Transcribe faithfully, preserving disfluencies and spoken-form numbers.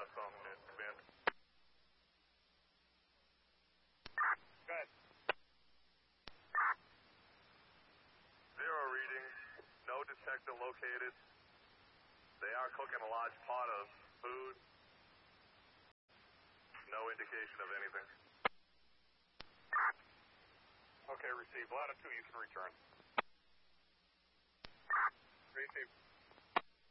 got something in command. Go ahead. Zero readings, no detector located. They are cooking a large pot of food. No indication of anything. Okay, received. Latitude, you can return. Receive.